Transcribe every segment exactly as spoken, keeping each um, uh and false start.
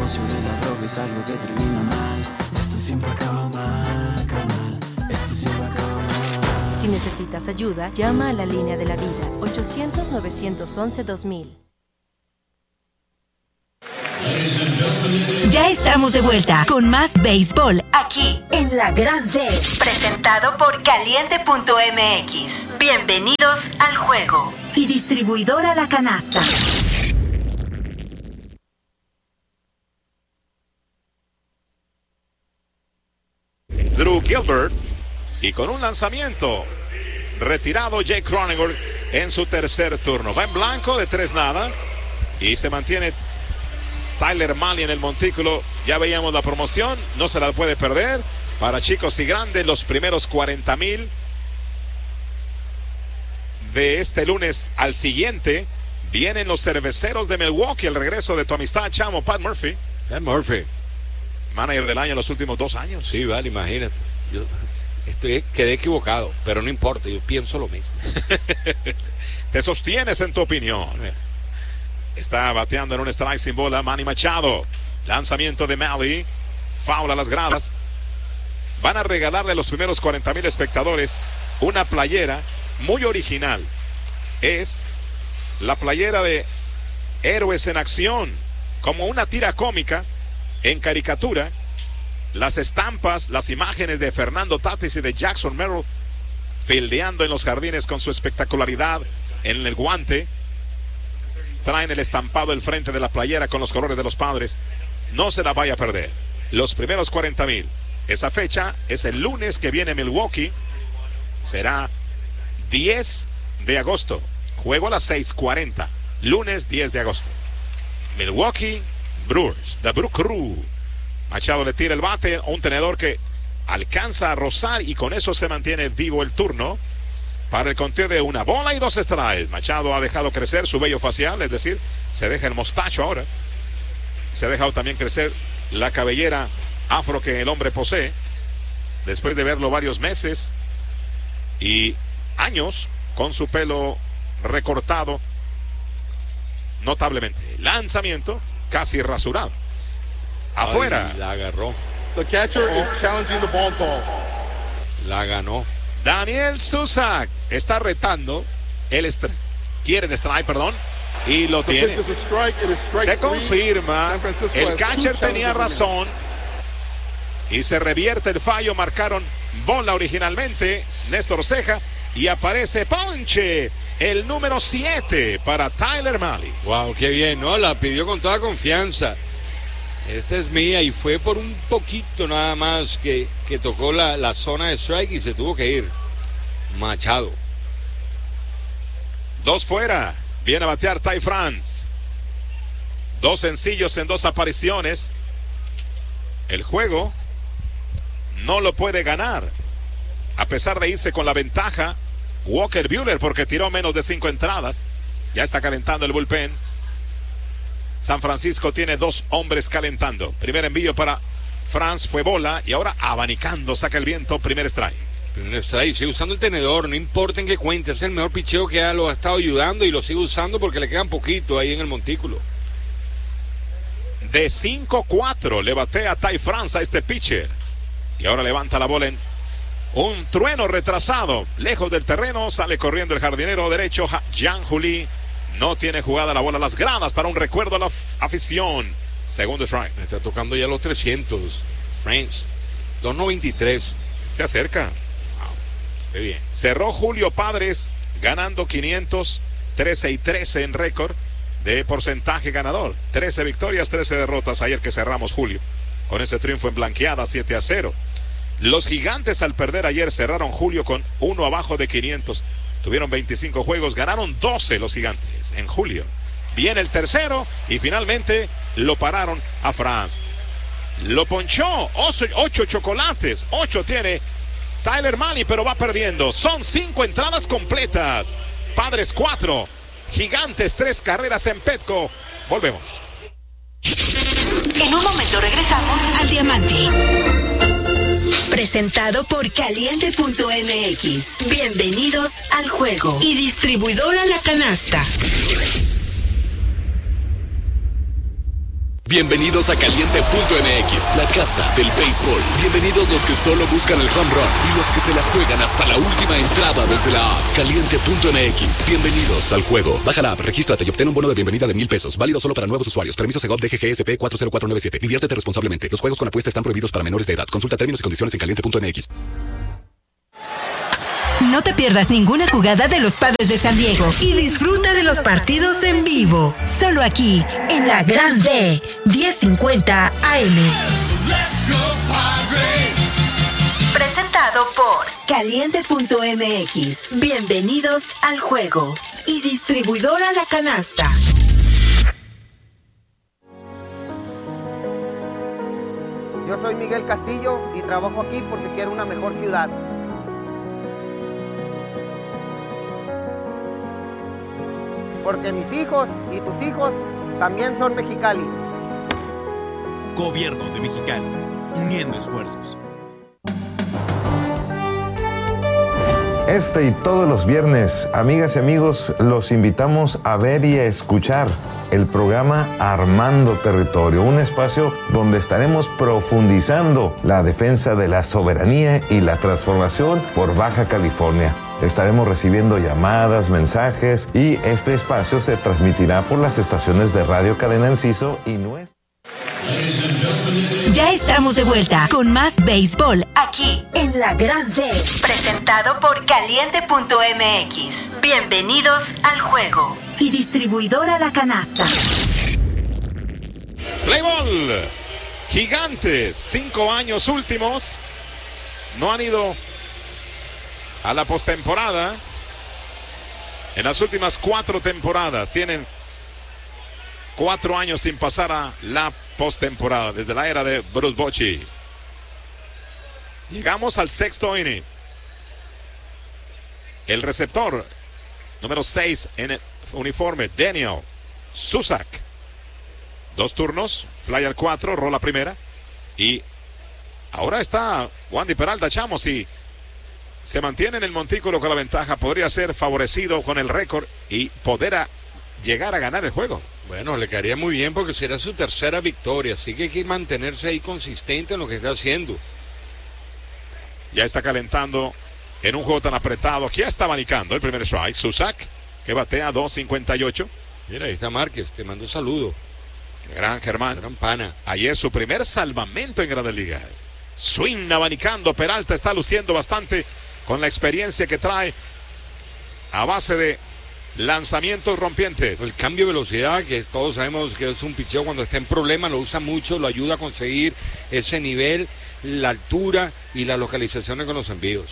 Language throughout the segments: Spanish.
negocio de la droga es algo que termina mal. Esto siempre acaba mal, carnal. Esto siempre acaba mal. Si necesitas ayuda, llama a la línea de la vida, ochocientos, novecientos once, dos mil. Ya estamos de vuelta con más béisbol aquí en La Grande, presentado por Caliente punto M X. Bienvenidos al juego. Y distribuidora La Canasta. Drew Gilbert, y con un lanzamiento retirado Jake Cronenworth en su tercer turno. Va en blanco de tres nada y se mantiene Tyler Mahle en el montículo. Ya veíamos la promoción, no se la puede perder. Para chicos y grandes, los primeros cuarenta mil de este lunes al siguiente. Vienen los cerveceros de Milwaukee, el regreso de tu amistad, chamo, Pat Murphy. Pat Murphy. Manager del año en los últimos dos años. Sí, vale, imagínate. Yo estoy, quedé equivocado, pero no importa, yo pienso lo mismo. Te sostienes en tu opinión. Está bateando en un strike sin bola Manny Machado. Lanzamiento de Mahle. Foul a las gradas. Van a regalarle a los primeros cuarenta mil espectadores una playera muy original. Es la playera de Héroes en Acción, como una tira cómica en caricatura. Las estampas, las imágenes de Fernando Tatis y de Jackson Merrill fildeando en los jardines con su espectacularidad en el guante. Traen el estampado del frente de la playera con los colores de los Padres. No se la vaya a perder. Los primeros cuarenta mil. Esa fecha es el lunes que viene Milwaukee. Será diez de agosto. Juego a las seis cuarenta. Lunes diez de agosto. Milwaukee Brewers, The Brew Crew. Machado le tira el bate a un tenedor que alcanza a rozar y con eso se mantiene vivo el turno. Para el conteo de una bola y dos strikes. Machado ha dejado crecer su vello facial, es decir, se deja el mostacho ahora. Se ha dejado también crecer la cabellera afro que el hombre posee. Después de verlo varios meses y años con su pelo recortado notablemente. Lanzamiento casi rasurado. Afuera. Ay, la agarró. The catcher is challenging the ball call. La ganó. Daniel Susac está retando el strike. Quiere el strike, perdón. Y lo tiene. Se confirma. El catcher tenía razón. Y se revierte el fallo. Marcaron bola originalmente. Néstor Ceja. Y aparece ponche. El número siete para Tyler Mahle. Wow, qué bien, ¿no? La pidió con toda confianza. Esta es mía y fue por un poquito nada más que, que tocó la, la zona de strike y se tuvo que ir. Machado. Dos fuera. Viene a batear Ty France. Dos sencillos en dos apariciones. El juego no lo puede ganar. A pesar de irse con la ventaja, Walker Buehler, porque tiró menos de cinco entradas. Ya está calentando el bullpen. San Francisco tiene dos hombres calentando. Primer envío para France, fue bola. Y ahora abanicando, saca el viento, primer strike. Primer strike, sigue usando el tenedor, no importa en qué cuente. Es el mejor picheo que ya lo ha estado ayudando y lo sigue usando porque le quedan poquito ahí en el montículo. De cinco cuatro le batea Ty France a este pitcher. Y ahora levanta la bola en un trueno retrasado. Lejos del terreno, sale corriendo el jardinero derecho, Jean Juli. No tiene jugada la bola a las gradas para un recuerdo a la afición. Segundo strike. Está tocando ya los trescientos. France, dos noventa y tres. Se acerca. Wow. Qué bien. Cerró Julio Padres ganando quinientos, trece y trece en récord de porcentaje ganador. trece victorias, trece derrotas ayer que cerramos Julio. Con ese triunfo en blanqueada, siete a cero. Los Gigantes al perder ayer cerraron Julio con uno abajo de quinientos. Tuvieron veinticinco juegos, ganaron doce los Gigantes en julio. Viene el tercero y finalmente lo pararon a France. Lo ponchó, ocho, ocho chocolates, ocho tiene Tyler Mahle, pero va perdiendo. Son cinco entradas completas. Padres cuatro, Gigantes tres carreras en Petco. Volvemos. En un momento regresamos al Diamante. Presentado por Caliente punto M X. Bienvenidos al juego. Y distribuidora La Canasta. Bienvenidos a Caliente punto M X, la casa del béisbol. Bienvenidos los que solo buscan el home run y los que se la juegan hasta la última entrada desde la app. Caliente punto M X, bienvenidos al juego. Baja la app, regístrate y obtén un bono de bienvenida de mil pesos. Válido solo para nuevos usuarios. Permiso Segov D G G S P cuatro cero cuatro nueve siete. Diviértete responsablemente. Los juegos con apuesta están prohibidos para menores de edad. Consulta términos y condiciones en caliente punto M X. No te pierdas ninguna jugada de los Padres de San Diego y disfruta de los partidos en vivo. Solo aquí, en la Gran D, diez cincuenta A M. Presentado por Caliente punto M X. Bienvenidos al juego. Y distribuidora La Canasta. Yo soy Miguel Castillo y trabajo aquí porque quiero una mejor ciudad. Porque mis hijos y tus hijos también son Mexicali. Gobierno de Mexicali, uniendo esfuerzos. Este y todos los viernes, amigas y amigos, los invitamos a ver y a escuchar el programa Armando Territorio, un espacio donde estaremos profundizando la defensa de la soberanía y la transformación por Baja California. Estaremos recibiendo llamadas, mensajes y este espacio se transmitirá por las estaciones de Radio Cadena Enciso y nuestra... Ya estamos de vuelta con más béisbol aquí en La Gran D, presentado por Caliente punto M X. Bienvenidos al juego. Y distribuidora La Canasta. Play ball. Gigantes, cinco años últimos, no han ido a la postemporada. En las últimas cuatro temporadas tienen cuatro años sin pasar a la postemporada desde la era de Bruce Bochy. Llegamos al sexto inning. El receptor número seis en el uniforme, Daniel Susak. Dos turnos, fly al cuatro, rola primera. Y ahora está Wandy Peralta, chamo, si se mantiene en el montículo con la ventaja, podría ser favorecido con el récord y poder a llegar a ganar el juego. Bueno, le quedaría muy bien porque será su tercera victoria, así que hay que mantenerse ahí consistente en lo que está haciendo. Ya está calentando en un juego tan apretado que ya está abanicando el primer strike. Susak, que batea dos cincuenta y ocho. Mira, ahí está Márquez, te mando un saludo. Gran Germán. Gran pana. Ayer su primer salvamento en Grandes Ligas. Swing abanicando, Peralta está luciendo bastante con la experiencia que trae a base de lanzamientos rompientes. El cambio de velocidad, que todos sabemos que es un picheo cuando está en problema, lo usa mucho, lo ayuda a conseguir ese nivel, la altura y las localizaciones con los envíos.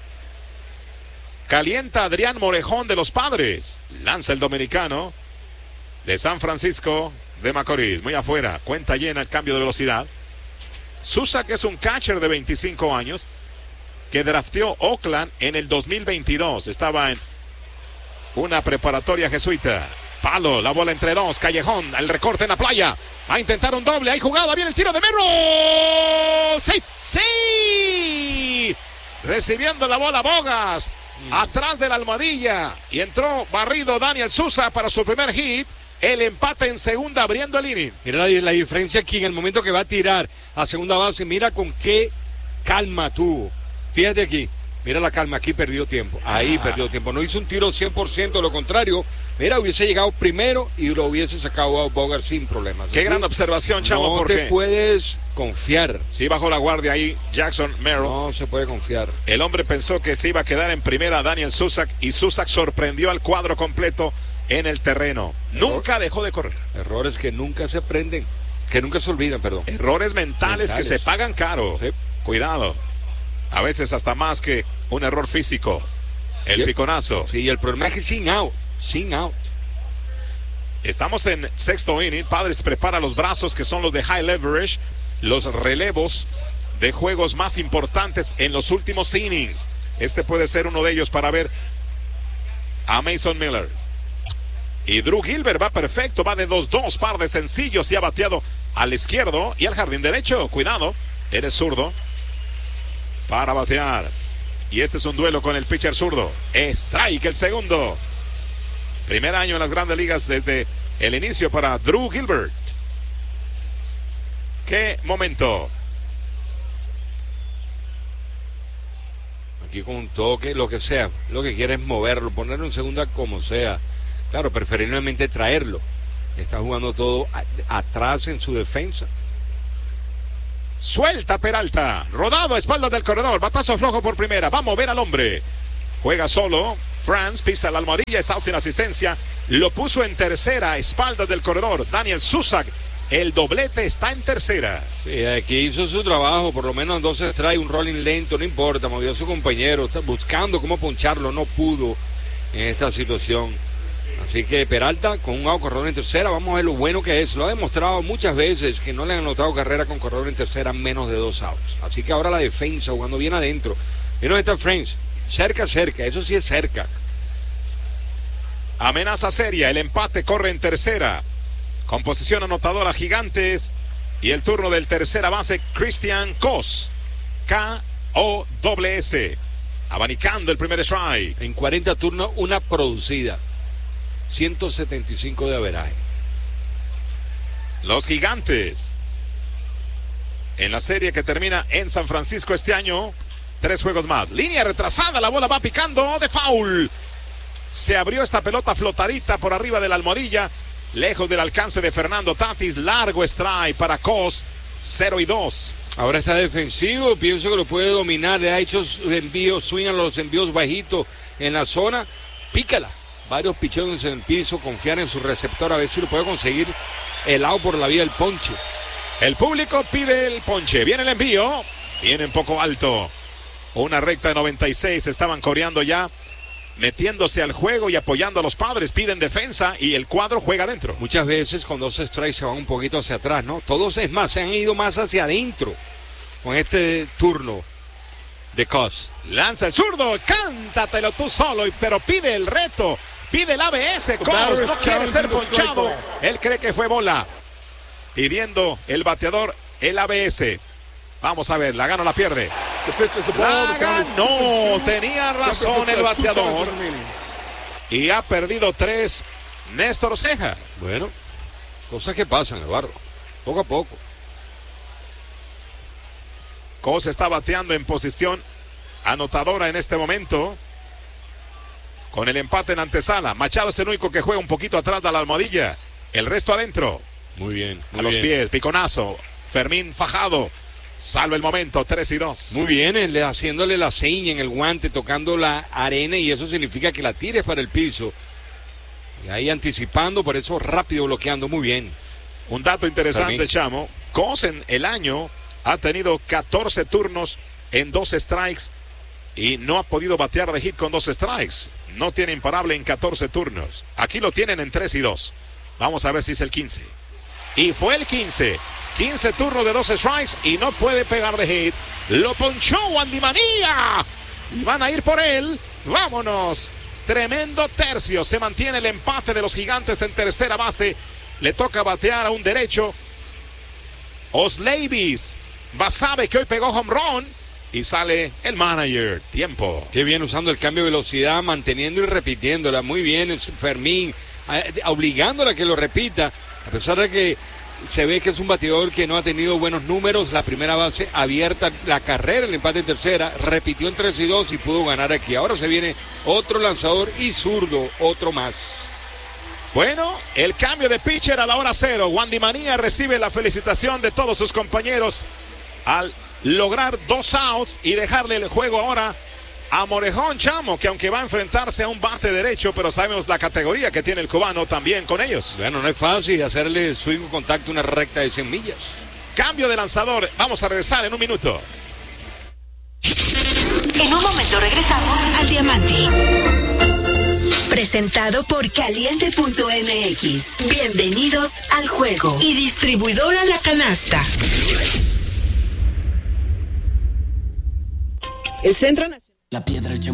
Calienta Adrián Morejón de los Padres. Lanza el dominicano de San Francisco de Macorís. Muy afuera, cuenta llena el cambio de velocidad. Susak es un catcher de veinticinco años que drafteó Oakland en el dos mil veintidós. Estaba en una preparatoria jesuita. Palo, la bola entre dos, Callejón, el recorte en la playa. Va a intentar un doble, hay jugada, viene el tiro de Merrill. ¡Sí! ¡Sí! Recibiendo la bola Bogas, mm. atrás de la almohadilla. Y entró barrido Daniel Susak para su primer hit. El empate en segunda, abriendo el inning. Mira la, la diferencia aquí en el momento que va a tirar a segunda base. Mira con qué calma tuvo. Fíjate aquí. Mira la calma, aquí perdió tiempo, ahí ah. perdió tiempo, no hizo un tiro cien por ciento, lo contrario, mira, hubiese llegado primero y lo hubiese sacado a Bogart sin problemas. Qué ¿sí? gran observación, chavo, no porque te puedes confiar. Sí, bajo la guardia ahí, Jackson Merrill. No se puede confiar. El hombre pensó que se iba a quedar en primera Daniel Susak y Susak sorprendió al cuadro completo en el terreno. Error. Nunca dejó de correr. Errores que nunca se aprenden, que nunca se olvidan, perdón. Errores mentales, mentales. que se pagan caro. Sí. Cuidado. A veces hasta más que un error físico. El, el piconazo. Sí, el problema es que sin out. Sin out. Estamos en sexto inning. Padres prepara los brazos que son los de high leverage. Los relevos de juegos más importantes en los últimos innings. Este puede ser uno de ellos para ver a Mason Miller. Y Drew Gilbert va perfecto. Va de dos dos. Par de sencillos y ha bateado al izquierdo y al jardín derecho. Cuidado. Eres zurdo. Para batear. Y este es un duelo con el pitcher zurdo. Strike el segundo. Primer año en las Grandes Ligas desde el inicio para Drew Gilbert. qué momento. Aquí con un toque, lo que sea, lo que quiere es moverlo, ponerlo en segunda como sea. Claro, preferiblemente traerlo. Está jugando todo a, atrás en su defensa. Suelta Peralta, rodado a espaldas del corredor, batazo flojo por primera, va a mover al hombre. Juega solo, Franz pisa la almohadilla, está sin asistencia, lo puso en tercera a espaldas del corredor. Daniel Susac, el doblete está en tercera. Sí, aquí hizo su trabajo, por lo menos entonces trae un rolling lento, no importa, movió a su compañero, está buscando cómo poncharlo, no pudo en esta situación. Así que Peralta con un out corredor en tercera, vamos a ver lo bueno que es. Lo ha demostrado muchas veces que no le han anotado carrera con corredor en tercera menos de dos outs. Así que ahora la defensa jugando bien adentro. Miren esta Friends, cerca, cerca, eso sí es cerca. Amenaza seria, el empate corre en tercera. Con posición anotadora Gigantes. Y el turno del tercera base Christian Cos. K O S S. Abanicando el primer strike. En cuarenta turnos, una producida. ciento setenta y cinco de averaje. Los Gigantes en la serie que termina en San Francisco este año, tres juegos más. Línea retrasada, la bola va picando de foul. Se abrió esta pelota flotadita por arriba de la almohadilla, lejos del alcance de Fernando Tatis. Largo strike para Cos, cero y dos. Ahora está defensivo, pienso que lo puede dominar. Le ha hecho envíos, swing a los envíos bajitos en la zona. Pícala. Varios pichones en el piso, confiar en su receptor, a ver si lo puede conseguir el out por la vía del ponche. El público pide el ponche, viene el envío, viene un poco alto. Una recta de noventa y seis, estaban coreando ya, metiéndose al juego y apoyando a los Padres, piden defensa y el cuadro juega adentro. Muchas veces con dos strikes se van un poquito hacia atrás, ¿no? Todos, es más, se han ido más hacia adentro con este turno de Cos. Lanza el zurdo, cántatelo tú solo, pero pide el reto. Pide el A B S, Cos no quiere ser ponchado. Él cree que fue bola. Pidiendo el bateador el A B S. Vamos a ver, la gana o la pierde. La ganó, tenía razón el bateador. Y ha perdido tres Néstor Ceja. Bueno, cosas que pasan, Eduardo. Poco a poco. Cos está bateando en posición anotadora en este momento. Con el empate en antesala. Machado es el único que juega un poquito atrás de la almohadilla. El resto adentro. Muy bien. Muy a los bien. pies, piconazo. Fermín Fajado. Salva el momento, tres y dos. Muy bien, él, haciéndole la seña en el guante, tocando la arena, y eso significa que la tires para el piso. Y ahí anticipando, por eso rápido bloqueando. Muy bien. Un dato interesante, Fermín. Chamo. Cos en el año ha tenido catorce turnos en dos strikes y no ha podido batear de hit con dos strikes. No tiene imparable en catorce turnos. Aquí lo tienen en tres y dos. Vamos a ver si es el quince. Y fue el quince. quince turnos de dos strikes y no puede pegar de hit. Lo ponchó Wandy Manía. Y van a ir por él. Vámonos. Tremendo tercio. Se mantiene el empate de los Gigantes en tercera base. Le toca batear a un derecho. Osleivis. Basabe, que hoy pegó home run. Y sale el manager. Tiempo. Qué bien usando el cambio de velocidad, manteniendo y repitiéndola. Muy bien, Fermín, obligándola a que lo repita. A pesar de que se ve que es un bateador que no ha tenido buenos números. La primera base abierta, la carrera, el empate en tercera. Repitió en tres y dos y pudo ganar aquí. Ahora se viene otro lanzador y zurdo, otro más. Bueno, el cambio de pitcher a la hora cero. Wandy Manía recibe la felicitación de todos sus compañeros al lograr dos outs y dejarle el juego ahora a Morejón, Chamo, que aunque va a enfrentarse a un bate derecho, pero sabemos la categoría que tiene el cubano también con ellos. Bueno, no es fácil hacerle swing o contacto una recta de cien millas. Cambio de lanzador, vamos a regresar en un minuto. En un momento regresamos al Diamante. Presentado por Caliente punto M X. Bienvenidos al juego. Y distribuidora La Canasta. El Centro Nacional. La piedra